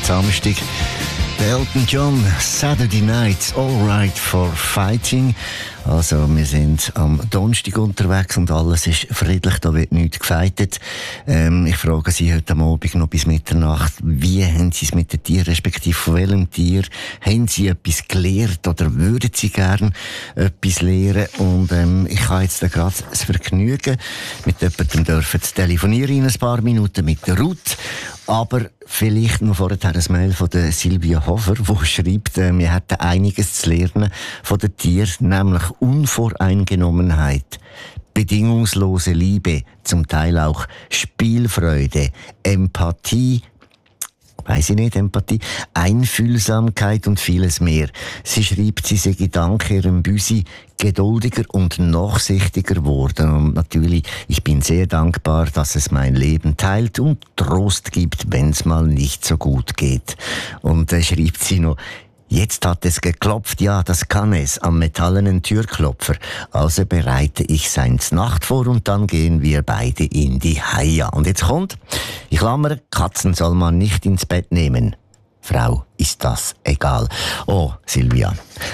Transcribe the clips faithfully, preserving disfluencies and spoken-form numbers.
Samstag. Der Elton John, Saturday Night, Alright for Fighting. Also, wir sind am Donnerstag unterwegs und alles ist friedlich, da wird nichts gefeitet. Ähm, ich frage Sie heute am Abend noch bis Mitternacht, wie haben Sie es mit den Tieren, respektive von welchem Tier? Haben Sie etwas gelernt oder würden Sie gerne etwas lernen? Und ähm, ich habe jetzt gerade das Vergnügen, mit jemandem dürfen zu telefonieren in ein paar Minuten mit der Ruth. Aber vielleicht noch vorher ein Mail von der Silvia Hofer, die schreibt, äh, wir hätten einiges zu lernen von den Tieren, nämlich Unvoreingenommenheit, bedingungslose Liebe, zum Teil auch Spielfreude, Empathie, weiss ich nicht, Empathie, Einfühlsamkeit und vieles mehr. Sie schreibt, sie sei dank ihrem Büsi geduldiger und nachsichtiger geworden. Und natürlich, ich bin sehr dankbar, dass es mein Leben teilt und Trost gibt, wenn es mal nicht so gut geht. Und äh, schreibt sie noch, jetzt hat es geklopft, ja, das kann es, am metallenen Türklopfer. Also bereite ich seins Nacht vor und dann gehen wir beide in die Haia. Und jetzt kommt, ich klammere, Katzen soll man nicht ins Bett nehmen. Frau, ist das egal. Oh, Silvia.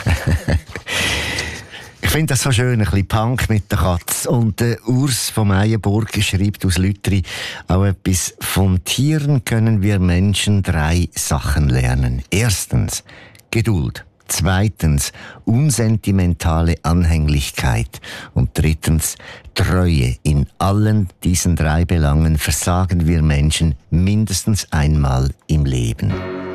Ich finde das so schön, ein bisschen Punk mit der Katze. Und der Urs von Meyenburg schreibt aus Lütri auch etwas. Von Tieren können wir Menschen drei Sachen lernen. Erstens, Geduld. Zweitens, unsentimentale Anhänglichkeit. Und drittens, Treue. In allen diesen drei Belangen versagen wir Menschen mindestens einmal im Leben.